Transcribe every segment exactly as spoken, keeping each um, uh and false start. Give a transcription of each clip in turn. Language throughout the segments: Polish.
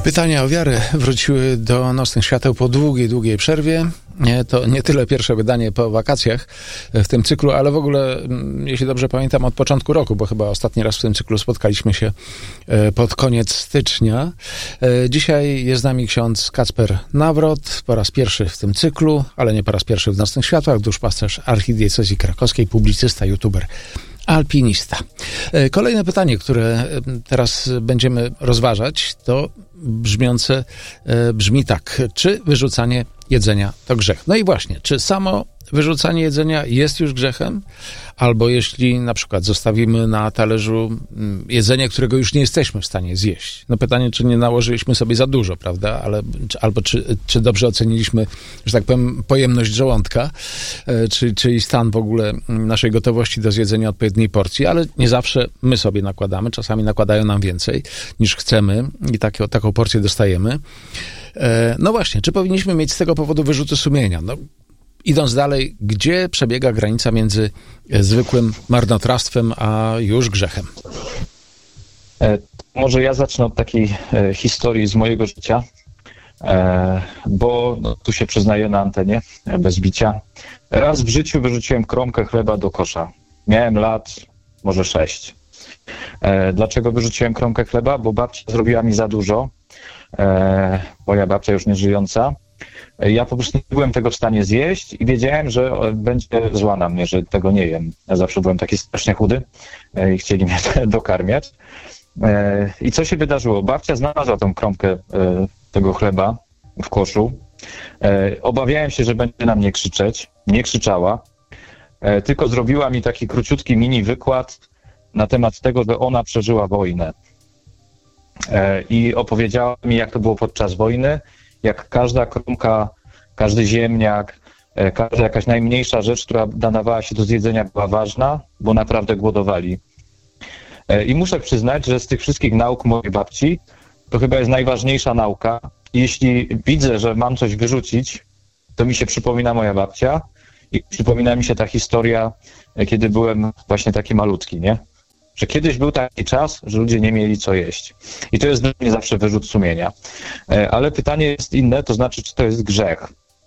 Pytania o wiarę wróciły do nocnych świateł po długiej, długiej przerwie. Nie, to nie tyle pierwsze wydanie po wakacjach w tym cyklu, ale w ogóle, jeśli dobrze pamiętam, od początku roku, bo chyba ostatni raz w tym cyklu spotkaliśmy się pod koniec stycznia. Dzisiaj jest z nami ksiądz Kacper Nawrot, po raz pierwszy w tym cyklu, ale nie po raz pierwszy w Nocnych Światłach, duszpasterz archidiecezji krakowskiej, publicysta, youtuber, alpinista. Kolejne pytanie, które teraz będziemy rozważać, to brzmiące, brzmi tak. Czy wyrzucanie jedzenia to grzech? No i właśnie, czy samo wyrzucanie jedzenia jest już grzechem? Albo jeśli na przykład zostawimy na talerzu jedzenie, którego już nie jesteśmy w stanie zjeść. No pytanie, czy nie nałożyliśmy sobie za dużo, prawda? Ale, albo czy, czy dobrze oceniliśmy, że tak powiem, pojemność żołądka, czy, czyli stan w ogóle naszej gotowości do zjedzenia odpowiedniej porcji, ale nie zawsze my sobie nakładamy. Czasami nakładają nam więcej niż chcemy i takie, taką porcję dostajemy. No właśnie, czy powinniśmy mieć z tego powodu wyrzuty sumienia? No, idąc dalej, gdzie przebiega granica między zwykłym marnotrawstwem a już grzechem? E, może ja zacznę od takiej e, historii z mojego życia, e, bo no, tu się przyznaję na antenie, e, bez bicia. Raz w życiu wyrzuciłem kromkę chleba do kosza. Miałem lat może sześć. E, dlaczego wyrzuciłem kromkę chleba? Bo babcia zrobiła mi za dużo. E, moja babcia już nie żyjąca. Ja po prostu nie byłem tego w stanie zjeść i wiedziałem, że będzie zła na mnie, że tego nie jem. Ja zawsze byłem taki strasznie chudy i chcieli mnie dokarmiać. I co się wydarzyło? Babcia znalazła tą kromkę tego chleba w koszu. Obawiałem się, że będzie na mnie krzyczeć. Nie krzyczała, tylko zrobiła mi taki króciutki mini wykład na temat tego, że ona przeżyła wojnę. I opowiedziała mi, jak to było podczas wojny, jak każda kromka, każdy ziemniak, każda jakaś najmniejsza rzecz, która nadawała się do zjedzenia, była ważna, bo naprawdę głodowali. I muszę przyznać, że z tych wszystkich nauk mojej babci to chyba jest najważniejsza nauka. Jeśli widzę, że mam coś wyrzucić, to mi się przypomina moja babcia i przypomina mi się ta historia, kiedy byłem właśnie taki malutki, nie? Że kiedyś był taki czas, że ludzie nie mieli co jeść. I to jest dla mnie zawsze wyrzut sumienia. Ale pytanie jest inne, to znaczy, czy to jest grzech.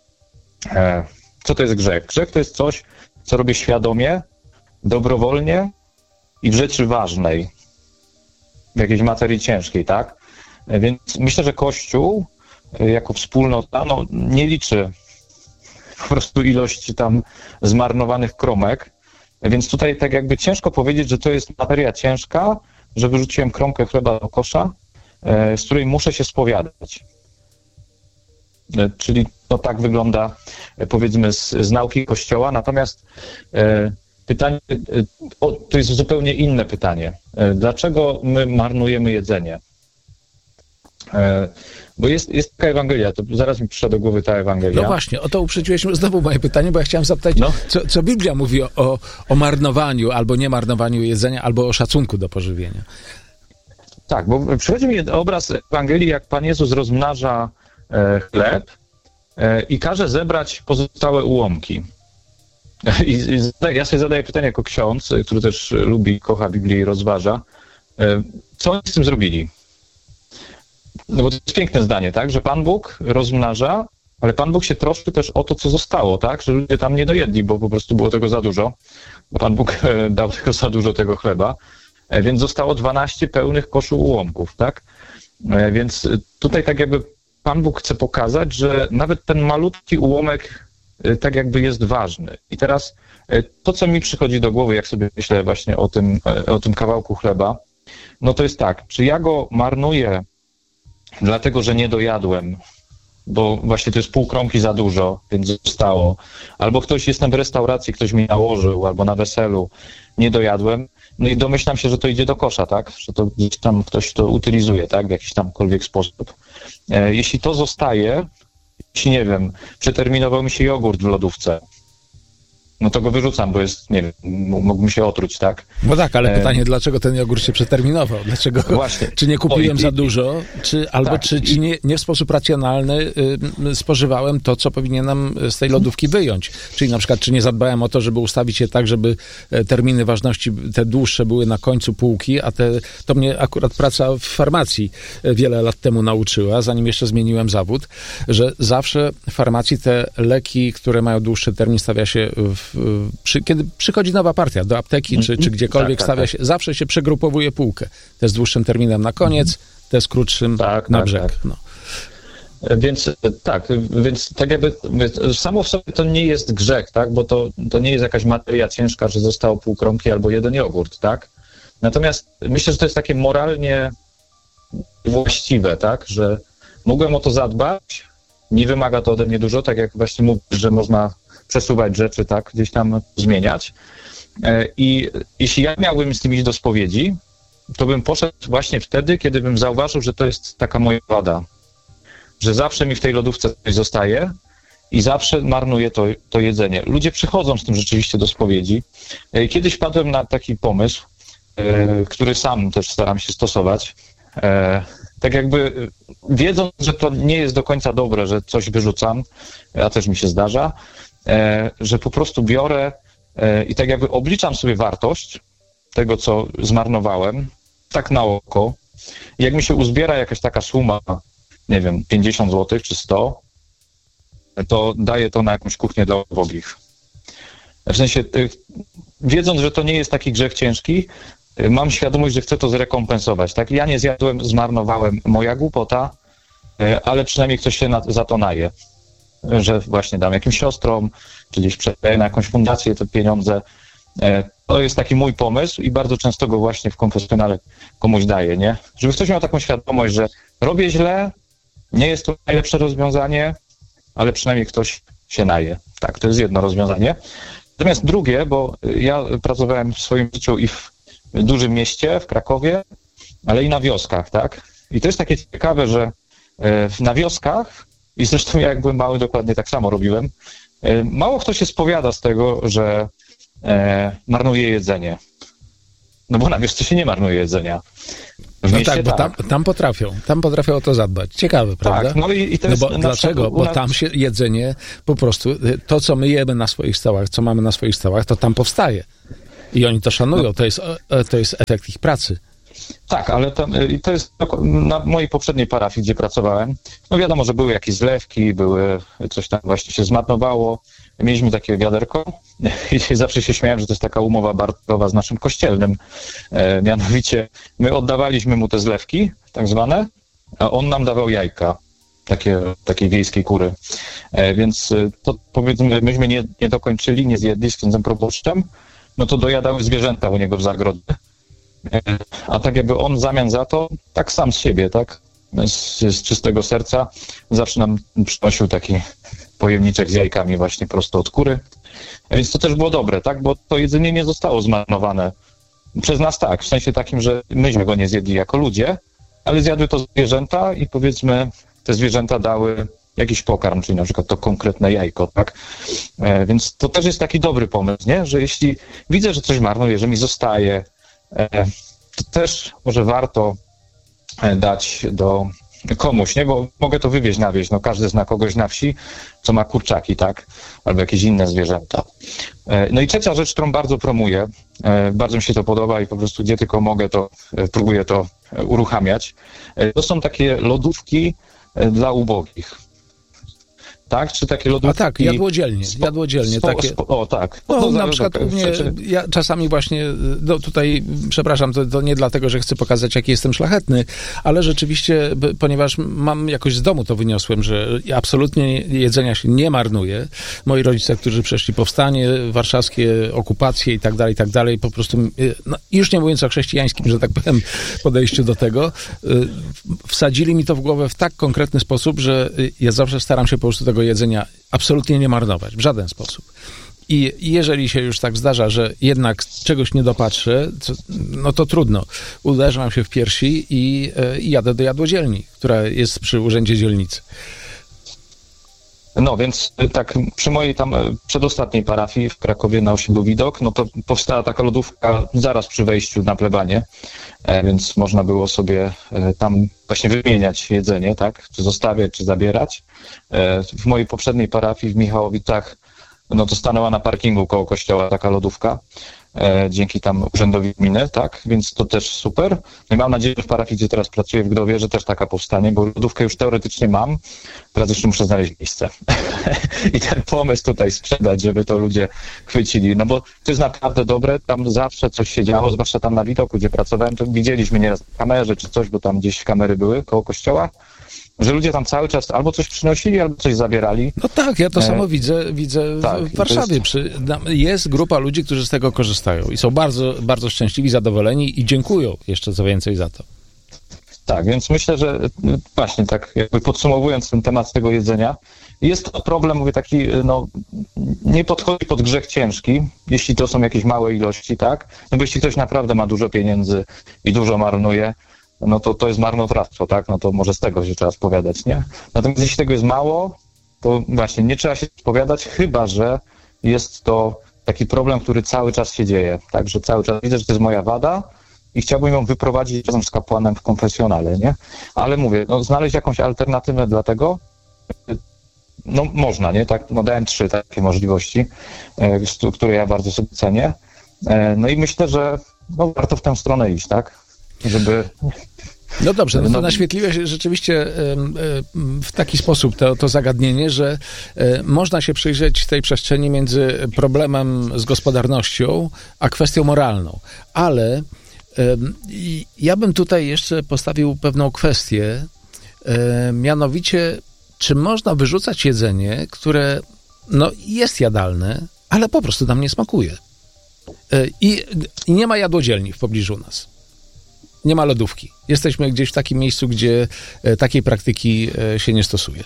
Co to jest grzech? Grzech to jest coś, co robię świadomie, dobrowolnie i w rzeczy ważnej. W jakiejś materii ciężkiej, tak? Więc myślę, że Kościół jako wspólnota no, nie liczy po prostu ilości tam zmarnowanych kromek. Więc tutaj tak jakby ciężko powiedzieć, że to jest materia ciężka, że wyrzuciłem kromkę chleba do kosza, z której muszę się spowiadać. Czyli no tak wygląda, powiedzmy, z, z nauki Kościoła. Natomiast e, pytanie, o, to jest zupełnie inne pytanie. E, dlaczego my marnujemy jedzenie? E, Bo jest, jest taka Ewangelia, to zaraz mi przyszła do głowy ta Ewangelia. No właśnie, o to uprzedziłeś znowu moje pytanie, bo ja chciałem zapytać, no. co, co Biblia mówi o, o marnowaniu, albo nie marnowaniu jedzenia, albo o szacunku do pożywienia. Tak, bo przychodzi mi obraz Ewangelii, jak Pan Jezus rozmnaża e, chleb e, i każe zebrać pozostałe ułomki. I, i ja sobie zadaję pytanie jako ksiądz, który też lubi, kocha Biblię i rozważa, e, co oni z tym zrobili? No bo to jest piękne zdanie, tak, że Pan Bóg rozmnaża, ale Pan Bóg się troszczy też o to, co zostało, tak, że ludzie tam nie dojedli, bo po prostu było tego za dużo, bo Pan Bóg dał tego za dużo tego chleba, więc zostało dwanaście pełnych koszu ułomków, tak, więc tutaj tak jakby Pan Bóg chce pokazać, że nawet ten malutki ułomek tak jakby jest ważny. I teraz to, co mi przychodzi do głowy, jak sobie myślę właśnie o tym, o tym kawałku chleba, no to jest tak, czy ja go marnuję dlatego, że nie dojadłem, bo właśnie to jest pół kromki za dużo, więc zostało. Albo ktoś, jestem w restauracji, ktoś mi nałożył, albo na weselu, nie dojadłem, no i domyślam się, że to idzie do kosza, tak? Że to gdzieś tam ktoś to utylizuje, tak? W jakiś tamkolwiek sposób. E, jeśli to zostaje, jeśli, nie wiem, przeterminował mi się jogurt w lodówce, no to go wyrzucam, bo jest, nie wiem, mógłbym się otruć, tak? No tak, ale pytanie, dlaczego ten jogurt się przeterminował? Dlaczego? Właśnie. Czy nie kupiłem O, i, za dużo, czy albo tak, czy, czy nie, nie w sposób racjonalny y, spożywałem to, co powinienem z tej lodówki wyjąć? Czyli na przykład, czy nie zadbałem o to, żeby ustawić je tak, żeby terminy ważności, te dłuższe były na końcu półki, a te, to mnie akurat praca w farmacji wiele lat temu nauczyła, zanim jeszcze zmieniłem zawód, że zawsze w farmacji te leki, które mają dłuższy termin, stawia się w, przy, kiedy przychodzi nowa partia do apteki, czy, czy gdziekolwiek, tak, tak, stawia się, tak. zawsze się przegrupowuje półkę. Te z dłuższym terminem na koniec, te z krótszym tak, na brzeg. Tak, tak. No. Więc tak, więc tak jakby samo w sobie to nie jest grzech, tak, bo to, to nie jest jakaś materia ciężka, że zostało pół kromki albo jeden jogurt, tak. Natomiast myślę, że to jest takie moralnie właściwe, tak, że mogłem o to zadbać, nie wymaga to ode mnie dużo, tak jak właśnie mówisz, że można przesuwać rzeczy, tak, gdzieś tam zmieniać. I jeśli ja miałbym z tym iść do spowiedzi, to bym poszedł właśnie wtedy, kiedy bym zauważył, że to jest taka moja wada, że zawsze mi w tej lodówce coś zostaje i zawsze marnuję to, to jedzenie. Ludzie przychodzą z tym rzeczywiście do spowiedzi. Kiedyś wpadłem na taki pomysł, który sam też staram się stosować. Tak jakby wiedząc, że to nie jest do końca dobre, że coś wyrzucam, a też mi się zdarza, że po prostu biorę i tak jakby obliczam sobie wartość tego, co zmarnowałem, tak na oko. I jak mi się uzbiera jakaś taka suma, nie wiem, pięćdziesiąt złotych czy sto, to daję to na jakąś kuchnię dla ubogich. W sensie, wiedząc, że to nie jest taki grzech ciężki, mam świadomość, że chcę to zrekompensować. Tak? Ja nie zjadłem, zmarnowałem, moja głupota, ale przynajmniej ktoś się na, za to naje. Że właśnie dam jakimś siostrom, czy gdzieś przedaję na jakąś fundację te pieniądze. To jest taki mój pomysł i bardzo często go właśnie w konfesjonale komuś daję, nie? Żeby ktoś miał taką świadomość, że robię źle, nie jest to najlepsze rozwiązanie, ale przynajmniej ktoś się naje. Tak, to jest jedno rozwiązanie. Natomiast drugie, bo ja pracowałem w swoim życiu i w dużym mieście, w Krakowie, ale i na wioskach, tak? I to jest takie ciekawe, że na wioskach, i zresztą ja jak byłem mały, dokładnie tak samo robiłem, mało kto się spowiada z tego, że marnuje jedzenie. No bo na wiosce się nie marnuje jedzenia. W no mieście, tak, bo tak. Tam, tam potrafią, tam potrafią o to zadbać. Ciekawe, prawda? Tak, no i, i to no jest bo dlaczego? przykład, bo nas... tam się jedzenie, po prostu to, co my jemy na swoich stołach, co mamy na swoich stołach, to tam powstaje. I oni to szanują, no. to, jest, to jest efekt ich pracy. Tak, ale to, to jest na mojej poprzedniej parafii, gdzie pracowałem. No wiadomo, że były jakieś zlewki, były, coś tam właśnie się zmarnowało. Mieliśmy takie wiaderko i zawsze się śmiałem, że to jest taka umowa barterowa z naszym kościelnym. E, mianowicie my oddawaliśmy mu te zlewki, tak zwane, a on nam dawał jajka, takie, takiej wiejskiej kury. E, więc to powiedzmy, myśmy nie, nie dokończyli, nie zjedli z księdzem proboszczem, no to dojadały zwierzęta u niego w zagrodzie. E, a tak jakby on w zamian za to, tak sam z siebie, tak, z, z czystego serca, zawsze nam przynosił taki pojemniczek z jajkami właśnie prosto od kury. Więc to też było dobre, tak? Bo to jedzenie nie zostało zmarnowane przez nas, tak, w sensie takim, że myśmy go nie zjedli jako ludzie, ale zjadły to zwierzęta i powiedzmy te zwierzęta dały jakiś pokarm, czyli na przykład to konkretne jajko, tak? E, więc to też jest taki dobry pomysł, nie? Że jeśli widzę, że coś marnuje, że mi zostaje, e, to też może warto dać do komuś, nie? Bo mogę to wywieźć na wieś. No każdy zna kogoś na wsi, co ma kurczaki, tak? Albo jakieś inne zwierzęta. No i trzecia rzecz, którą bardzo promuję, bardzo mi się to podoba i po prostu gdzie tylko mogę, to próbuję to uruchamiać. To są takie lodówki dla ubogich. Tak? Czy takie lodówki... A tak, jadłodzielnie, spo, jadłodzielnie. Spo, takie... Spo, o, tak. No, no na przykład u mnie, ja czasami właśnie, no tutaj, przepraszam, to, to nie dlatego, że chcę pokazać, jaki jestem szlachetny, ale rzeczywiście, ponieważ mam jakoś z domu to wyniosłem, że absolutnie jedzenia się nie marnuje. Moi rodzice, którzy przeszli powstanie warszawskie, okupacje i tak dalej, i tak dalej, po prostu, no, już nie mówiąc o chrześcijańskim, że tak powiem, podejściu do tego, wsadzili mi to w głowę w tak konkretny sposób, że ja zawsze staram się po prostu tego jedzenia absolutnie nie marnować, w żaden sposób. I jeżeli się już tak zdarza, że jednak czegoś nie dopatrzę, to, no to trudno. Uderzam się w piersi i, i jadę do jadłodzielni, która jest przy urzędzie dzielnicy. No więc tak przy mojej tam przedostatniej parafii w Krakowie na osiedlu Widok, no to powstała taka lodówka zaraz przy wejściu na plebanię, e, więc można było sobie e, tam właśnie wymieniać jedzenie, tak, czy zostawiać, czy zabierać. E, w mojej poprzedniej parafii w Michałowicach, no to stanęła na parkingu koło kościoła taka lodówka. E, dzięki tam urzędowi gminy, tak, więc to też super. No i mam nadzieję, że w parafii, gdzie teraz pracuję w Gdowie, że też taka powstanie, bo lodówkę już teoretycznie mam, teraz jeszcze muszę znaleźć miejsce. I ten pomysł tutaj sprzedać, żeby to ludzie chwycili, no bo to jest naprawdę dobre, tam zawsze coś się działo, zwłaszcza tam na Widoku, gdzie pracowałem, to widzieliśmy nieraz w kamerze czy coś, bo tam gdzieś kamery były koło kościoła, że ludzie tam cały czas albo coś przynosili, albo coś zabierali. No tak, ja to e... samo widzę, widzę tak, w Warszawie. Jest... Przy, jest grupa ludzi, którzy z tego korzystają i są bardzo, bardzo szczęśliwi, zadowoleni i dziękują jeszcze co więcej za to. Tak, więc myślę, że właśnie tak jakby podsumowując ten temat tego jedzenia, jest to problem, mówię, taki, no, nie podchodzi pod grzech ciężki, jeśli to są jakieś małe ilości, tak? No bo jeśli ktoś naprawdę ma dużo pieniędzy i dużo marnuje, no to to jest marnotrawstwo, tak? No to może z tego się trzeba spowiadać, nie? Natomiast jeśli tego jest mało, to właśnie nie trzeba się spowiadać, chyba że jest to taki problem, który cały czas się dzieje, tak? Że cały czas widzę, że to jest moja wada i chciałbym ją wyprowadzić razem z kapłanem w konfesjonale, nie? Ale mówię, no znaleźć jakąś alternatywę dla tego, no można, nie? Tak, no dałem trzy takie możliwości, które ja bardzo sobie cenię. No i myślę, że no, warto w tę stronę iść, tak? Żeby... No dobrze, no to naświetliłeś rzeczywiście w taki sposób to, to zagadnienie, że można się przyjrzeć tej przestrzeni między problemem z gospodarnością, a kwestią moralną. Ale ja bym tutaj jeszcze postawił pewną kwestię, mianowicie, czy można wyrzucać jedzenie, które no, jest jadalne, ale po prostu nam nie smakuje. I, i nie ma jadłodzielni w pobliżu nas. Nie ma lodówki. Jesteśmy gdzieś w takim miejscu, gdzie takiej praktyki się nie stosuje.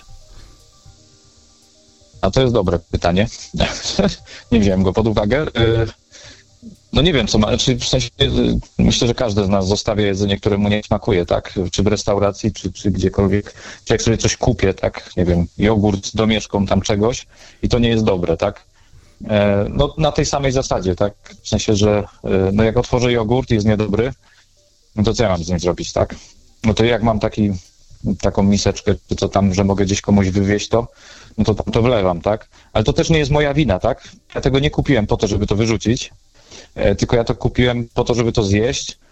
A to jest dobre pytanie. Nie wziąłem go pod uwagę. No nie wiem, co ma, czy w sensie, myślę, że każdy z nas zostawia jedzenie, które mu nie smakuje, tak? Czy w restauracji, czy, czy gdziekolwiek. Czy jak sobie coś kupię, tak? Nie wiem, jogurt z domieszką tam czegoś i to nie jest dobre, tak? No na tej samej zasadzie, tak? W sensie, że no jak otworzę jogurt i jest niedobry, no to co ja mam z nim zrobić, tak? No to jak mam taki, taką miseczkę, czy co tam, że mogę gdzieś komuś wywieźć to, no to tam to wlewam, tak? Ale to też nie jest moja wina, tak? Ja tego nie kupiłem po to, żeby to wyrzucić, e, tylko ja to kupiłem po to, żeby to zjeść